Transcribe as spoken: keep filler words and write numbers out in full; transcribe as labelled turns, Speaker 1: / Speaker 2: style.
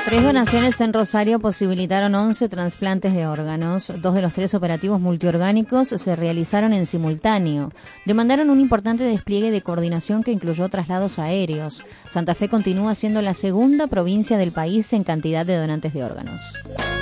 Speaker 1: Tres donaciones en Rosario posibilitaron once trasplantes de órganos. Dos de los tres operativos multiorgánicos se realizaron en simultáneo. Demandaron un importante despliegue de coordinación que incluyó traslados aéreos. Santa Fe continúa siendo la segunda provincia del país en cantidad de donantes de órganos.